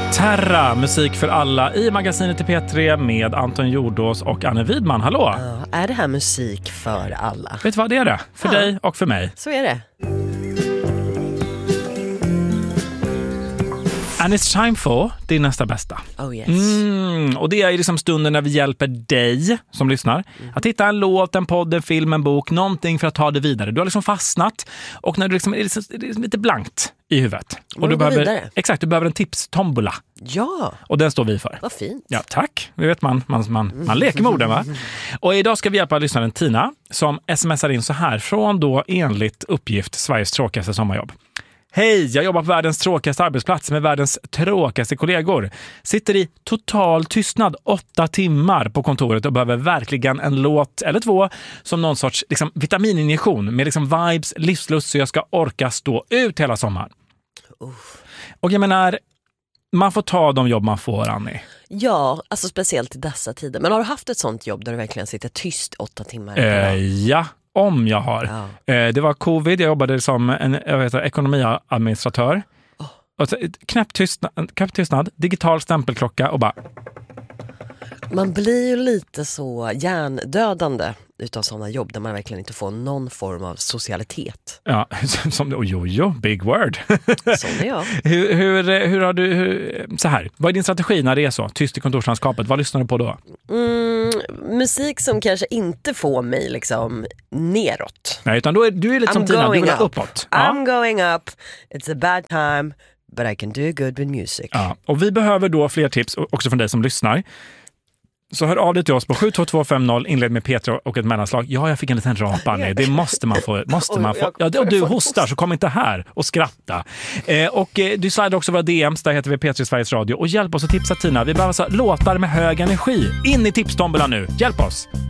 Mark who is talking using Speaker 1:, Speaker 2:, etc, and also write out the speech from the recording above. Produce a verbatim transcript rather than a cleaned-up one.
Speaker 1: Terra, musik för alla i magasinet i P tre med Anton Jordås och Anne Widman. Hallå!
Speaker 2: Ja, är det här musik för alla?
Speaker 1: Vet du vad det är det? För ja. dig och för mig.
Speaker 2: Så är det.
Speaker 1: And it's time for din nästa bästa.
Speaker 2: Oh yes.
Speaker 1: Mm, och det är liksom stunden när vi hjälper dig som lyssnar mm. att hitta en låt, en podd, en film, en bok, någonting för att ta det vidare. Du har liksom fastnat och när du liksom är liksom, det är lite blankt i huvudet. Och du behöver,
Speaker 2: vidare.
Speaker 1: exakt, du behöver en tips-tombola.
Speaker 2: Ja.
Speaker 1: Och den står vi för.
Speaker 2: Vad fint.
Speaker 1: Ja, tack. Det vet man. Man, man, man leker med orden, va? Och idag ska vi hjälpa lyssnaren Tina som smsar in så här från då enligt uppgift Sveriges tråkigaste sommarjobb. Hej, jag jobbar på världens tråkigaste arbetsplats med världens tråkigaste kollegor. Sitter i total tystnad åtta timmar på kontoret och behöver verkligen en låt eller två som någon sorts liksom, vitamininjektion med liksom vibes, livslust så jag ska orka stå ut hela sommaren. Uh. Och jag menar, man får ta de jobb man får, Annie.
Speaker 2: Ja, alltså speciellt i dessa tider. Men har du haft ett sånt jobb där du verkligen sitter tyst åtta timmar?
Speaker 1: Eh, ja. Om jag har. Ja. Eh, det var covid, jag jobbade som en jag vet, ekonomiadministratör. Oh. Och så, knäpp, tystnad, knäpp tystnad, digital stämpelklocka och bara...
Speaker 2: Man blir ju lite så hjärndödande utav sådana jobb där man verkligen inte får någon form av socialitet.
Speaker 1: Ja, som oh, jo, jo, big word.
Speaker 2: Sån är jag.
Speaker 1: hur, hur, hur har du... Hur, så här, vad är din strategi när det är så? Tyst i kontorslandskapet, vad lyssnar du på då?
Speaker 2: Mm, musik som kanske inte får mig liksom neråt.
Speaker 1: Nej, utan då är, du är lite
Speaker 2: I'm
Speaker 1: som Tina, du är
Speaker 2: up.
Speaker 1: uppåt.
Speaker 2: I'm
Speaker 1: ja.
Speaker 2: going up. It's a bad time, but I can do good with music.
Speaker 1: Ja, och vi behöver då fler tips också från dig som lyssnar. Så hör av dig till oss på sju två två fem noll, inled med P tre och ett mellanslag. Ja, jag fick en liten rap, Annie. Det måste man få. Måste man få. Ja, och du hostar, så kom inte här och skratta. Eh, och eh, du slidar också våra D Ms, där heter vi P tre Sveriges Radio. Och hjälp oss att tipsa Tina. Vi behöver så låtar med hög energi. In i tipstombola nu. Hjälp oss!